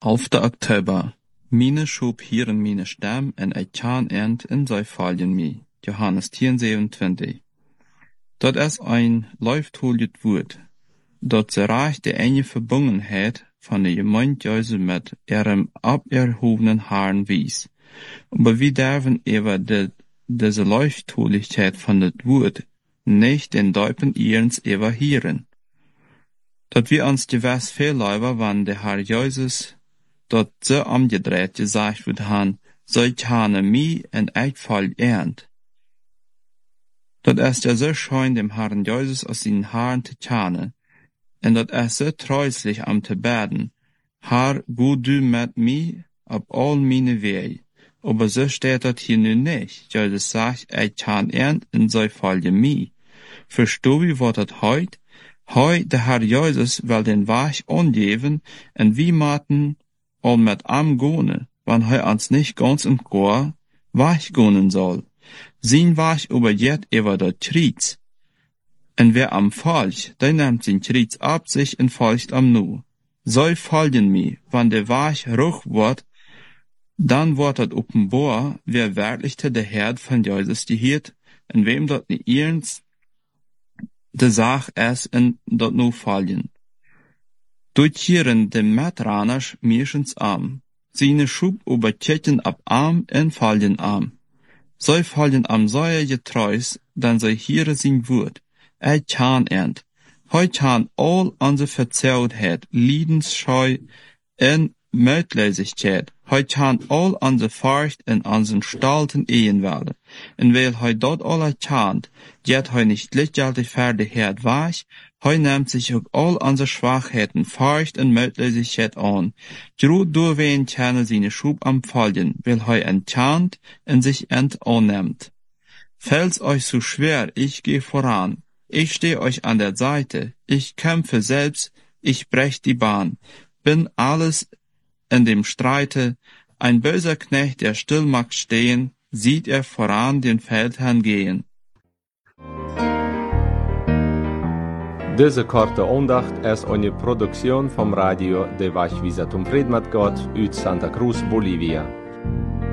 11 oktober. Mine schob hieren mine stem en ei tjaan end in zij faljen mi. Johannes 10:27. Dat es ein leuftoeljet woord, dat ze reich de enge verbungenheid van de gemeente Jesu met ihrem aberhobenen Haaren wies. Aber wie derven ever deze leuftoeligheid van het woord nicht den Deupen ihrens ever hieren. Dat wir uns gewiss veel lieber, wann der Herr Jesus dat ze omgedreht gesagt wird han, so tjane mi en eikfall ernt. Dat es ja so schein dem Herrn Jesus aus seinen Haaren te tjane, en dat es so treuslich am te beden, Herr, go du met mi op all mine wei. Aber so steht dat hier nu nicht. Jesus sagt, tjan ernt en so falje mi. Versteh wie wat dat heut? Heu, der Herr Jesus will den Weg angeben, en wie maten all met am gone, wann heu ans nicht ganz im Chor Weg gonen soll. Sein Weg überjet über dat Triez. En wer am falsch, der nimmt sein Triez ab sich en folgt am nu. So folgen mi, wann der Weg ruch wird, dann wird dat offenbar, wer wirklich der Herd von Jesus gehiert, en wem dat nie ihrens de Sach es en dat nu fallen. Durchieren de Metraners mirschens am. Seine Schub überketten ab arm en fallen am. So fallen am säuer getreus, dann sei hier sein Wort. Tjan ernt. Heu tjan all unsere Verzerrtheit, Liedensscheu en Mötlosigkeit. Heu tjan all unsere Furcht en unseren stolten Ehenwerde. En weil heu dort alle tjant, jet heu nicht gleichgültig Fertigkeit wach, heu nimmt sich auch all unsere Schwachheiten, Furcht en Mötlosigkeit an. Gru durchwehen tjane seine Schub am Fallen, weil heu enttjant en sich annimmt. Fällt's euch zu schwer, ich geh voran. Ich steh euch an der Seite, ich kämpfe selbst, ich brech die Bahn, bin alles in dem Streite, ein böser Knecht, der still mag stehen, sieht er voran den Feldherrn gehen. Diese korte Andacht ist eine Produktion vom Radio de Vachvisatum Friedmat Gott uit Santa Cruz, Bolivia.